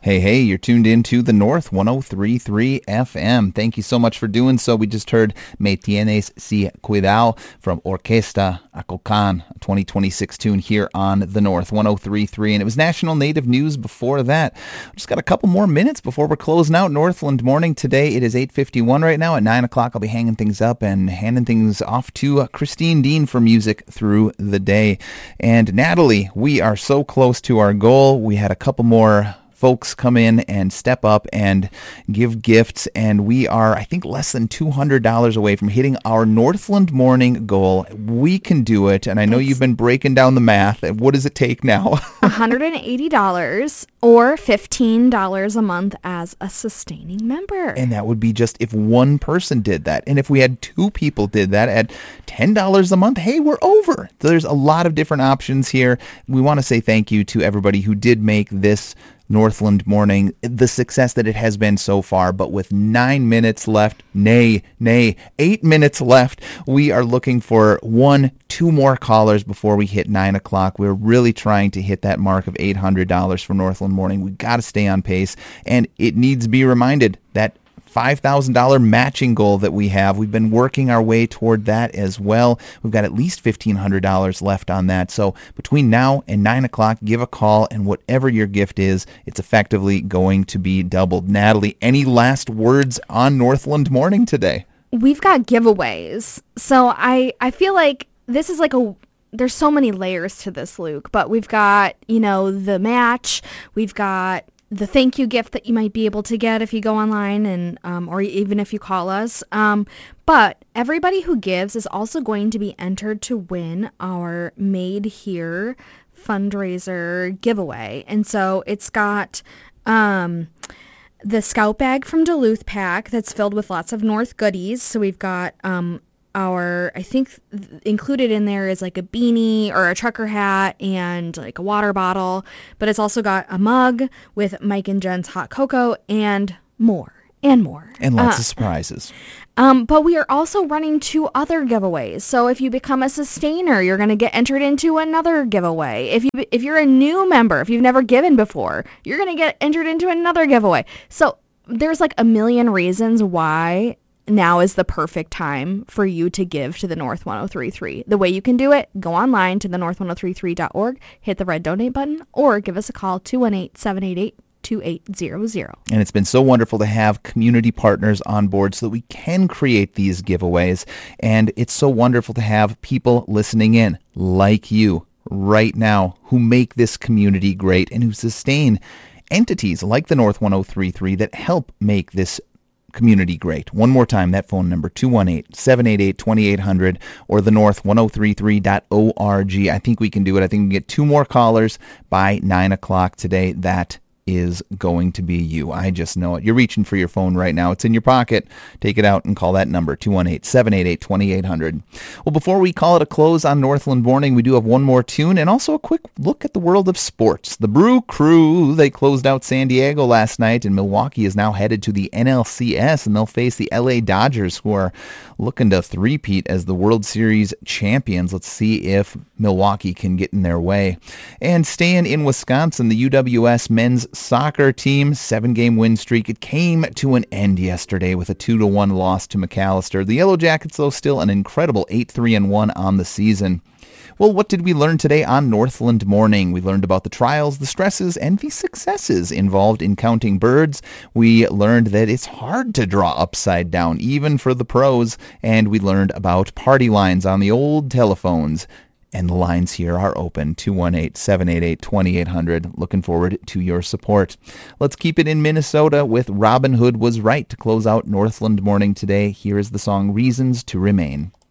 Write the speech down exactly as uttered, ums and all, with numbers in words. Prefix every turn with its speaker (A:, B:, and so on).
A: Hey, hey, you're tuned in to the North one oh three point three F M. Thank you so much for doing so. We just heard Me Tienes Si Cuidao from Orquesta Acocan, a twenty twenty-six tune here on the North one oh three point three. And it was National Native News before that. Just got a couple more minutes before we're closing out Northland Morning today. It is eight fifty-one right now. At nine o'clock, I'll be hanging things up and handing things off to uh, Christine Dean for music through the day. And Natalie, we are so close to our goal. We had a couple more folks come in and step up and give gifts, and we are, I think, less than two hundred dollars away from hitting our Northland Morning goal. We can do it, and I know it's, you've been breaking down the math. What does it take now?
B: one hundred eighty dollars or fifteen dollars a month as a sustaining member.
A: And that would be just if one person did that. And if we had two people did that at ten dollars a month, hey, we're over. So there's a lot of different options here. We want to say thank you to everybody who did make this Northland Morning the success that it has been so far. But with nine minutes left, nay, nay, eight minutes left, we are looking for one, two more callers before we hit nine o'clock. We're really trying to hit that mark of eight hundred dollars for Northland Morning. We got to stay on pace, and it needs to be reminded that five thousand dollars matching goal that we have. We've been working our way toward that as well. We've got at least fifteen hundred dollars left on that. So between now and nine o'clock, give a call, and whatever your gift is, it's effectively going to be doubled. Natalie, any last words on Northland Morning today?
B: We've got giveaways. So I, I feel like this is like a... There's so many layers to this, Luke, but we've got, you know, the match. We've got the thank you gift that you might be able to get if you go online and um, or even if you call us. Um, but everybody who gives is also going to be entered to win our Made Here fundraiser giveaway. And so it's got um, the Scout Bag from Duluth pack that's filled with lots of North goodies. So we've got um, our, I think th- included in there is like a beanie or a trucker hat and like a water bottle, but it's also got a mug with Mike and Jen's hot cocoa and more and more.
A: And lots
B: uh,
A: of surprises.
B: Um, but we are also running two other giveaways. So if you become a sustainer, you're going to get entered into another giveaway. If you, if you're a new member, if you've never given before, you're going to get entered into another giveaway. So there's like a million reasons why now is the perfect time for you to give to the North one oh three point three. The way you can do it, go online to the north one oh three point three dot org, hit the red donate button, or give us a call, two one eight, seven eight eight, two eight zero zero.
A: And it's been so wonderful to have community partners on board so that we can create these giveaways. And it's so wonderful to have people listening in like you right now who make this community great and who sustain entities like the North one oh three point three that help make this community great. One more time, that phone number, two one eight, seven eight eight, two eight zero zero or the north one oh three three dot org. I think we can do it. I think we can get two more callers by nine o'clock today. That is going to be you. I just know it. You're reaching for your phone right now. It's in your pocket. Take it out and call that number, two one eight, seven eight eight, two eight zero zero. Well, before we call it a close on Northland Morning, we do have one more tune and also a quick look at the world of sports. The Brew Crew, they closed out San Diego last night, and Milwaukee is now headed to the N L C S, and they'll face the L A Dodgers, who are looking to three-peat as the World Series champions. Let's see if Milwaukee can get in their way. And staying in Wisconsin, the U W S men's soccer team, seven-game win streak. It came to an end yesterday with a two to one loss to McAllister. The Yellow Jackets, though, still an incredible eight three and one on the season. Well, what did we learn today on Northland Morning? We learned about the trials, the stresses, and the successes involved in counting birds. We learned that it's hard to draw upside down, even for the pros. And we learned about party lines on the old telephones. And the lines here are open, two one eight, seven eight eight, two eight zero zero. Looking forward to your support. Let's keep it in Minnesota with Robin Hood Was Right to close out Northland Morning today. Here is the song Reasons to Remain.